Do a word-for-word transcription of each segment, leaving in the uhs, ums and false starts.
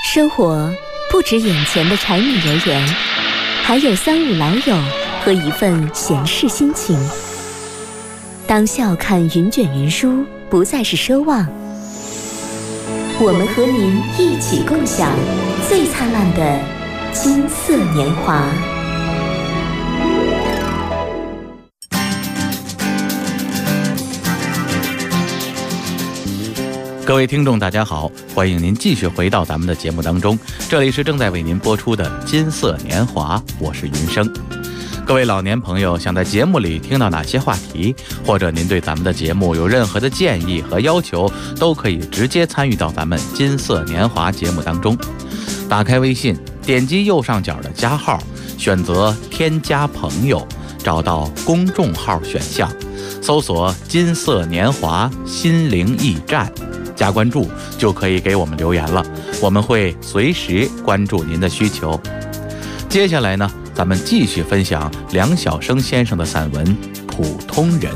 生活不止眼前的柴米油盐，还有三五老友和一份闲适心情。当笑看云卷云舒不再是奢望，我们和您一起共享最灿烂的金色年华。 各位听众大家好，欢迎您继续回到咱们的节目当中，这里是正在为您播出的金色年华，我是云生。各位老年朋友，想在节目里听到哪些话题，或者您对咱们的节目有任何的建议和要求，都可以直接参与到咱们金色年华节目当中。打开微信，点击右上角的加号，选择添加朋友，找到公众号选项，搜索金色年华心灵驿站，加关注就可以给我们留言了，我们会随时关注您的需求。接下来呢，咱们继续分享梁晓声先生的散文《普通人》。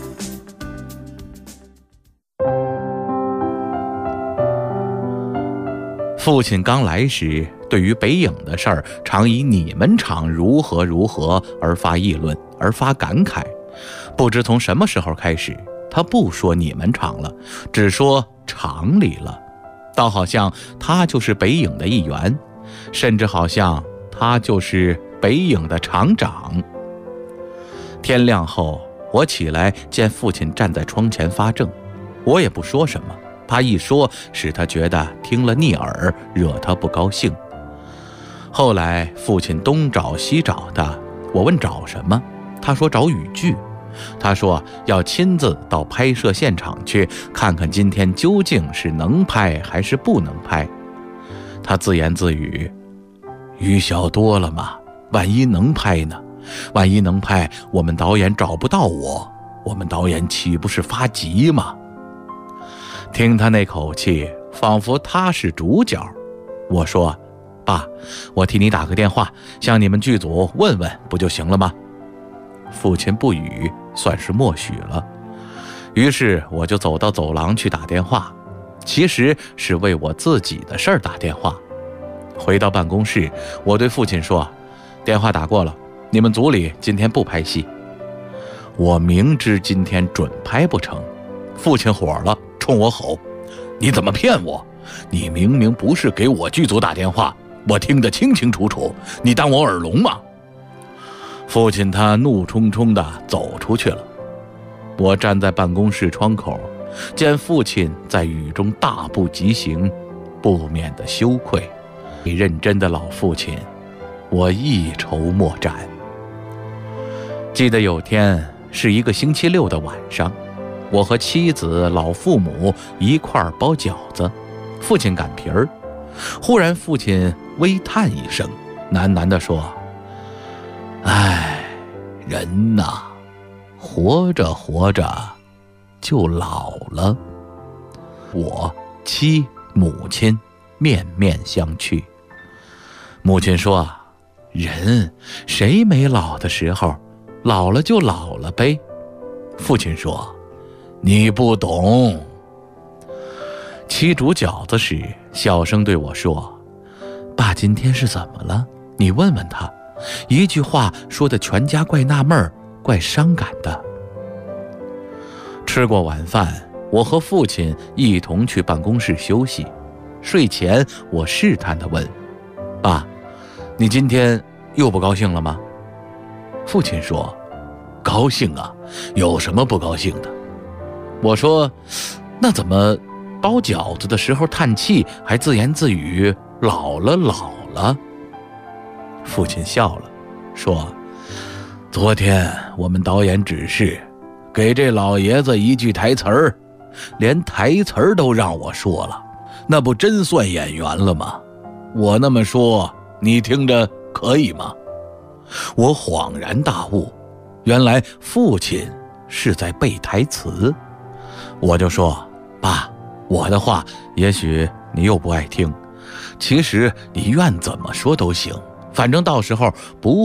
父亲刚来时，对于北影的事儿，常以你们厂如何如何而发议论，而发感慨。不知从什么时候开始，他不说你们厂了，只说厂里了，倒好像他就是北影的一员，甚至好像他就是北影的厂长。天亮后，我起来见父亲站在窗前发怔，我也不说什么，他一说使他觉得听了逆耳，惹他不高兴。后来父亲东找西找的，我问找什么，他说找语句。他说要亲自到拍摄现场去看看今天究竟是能拍还是不能拍。他自言自语，雨小多了嘛，万一能拍呢？万一能拍，我们导演找不到我，我们导演岂不是发急吗？听他那口气，仿佛他是主角。我说，爸，我替你打个电话，向你们剧组问问不就行了吗？父亲不语，算是默许了。于是我就走到走廊去打电话，其实是为我自己的事儿打电话。回到办公室，我对父亲说，电话打过了，你们组里今天不拍戏。我明知今天准拍不成。父亲火了，冲我吼，你怎么骗我？你明明不是给我剧组打电话，我听得清清楚楚，你当我耳聋吗？父亲他怒冲冲地走出去了。我站在办公室窗口，见父亲在雨中大步疾行，不免的羞愧。认真的老父亲，我一筹莫展。记得有天是一个星期六的晚上，我和妻子老父母一块儿包饺子，父亲擀皮儿。忽然父亲微叹一声，喃喃地说，唉，人呐，活着活着就老了。我妻母亲面面相觑。母亲说，人谁没老的时候，老了就老了呗。父亲说，你不懂。妻煮饺子时小声对我说，爸今天是怎么了？你问问他。一句话说得全家怪纳闷儿，怪伤感的。吃过晚饭，我和父亲一同去办公室休息。睡前我试探地问，爸，你今天又不高兴了吗？父亲说，高兴啊，有什么不高兴的？我说，那怎么包饺子的时候叹气，还自言自语老了老了？父亲笑了，说，昨天我们导演指示给这老爷子一句台词儿，连台词儿都让我说了，那不真算演员了吗？我那么说，你听着可以吗？我恍然大悟，原来父亲是在背台词。我就说，爸，我的话也许你又不爱听，其实你愿怎么说都行，反正到时候不